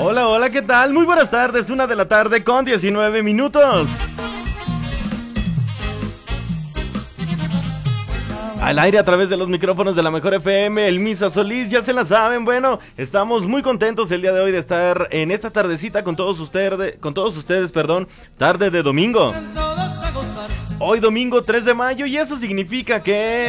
Hola, hola, ¿qué tal? Muy buenas tardes, 1 de la tarde con 19 minutos. Al aire a través de los micrófonos de la Mejor FM, el Misa Solís, ya se la saben. Bueno, estamos muy contentos el día de hoy de estar en esta tardecita con todos ustedes, tarde de domingo. Hoy domingo 3 de mayo y eso significa que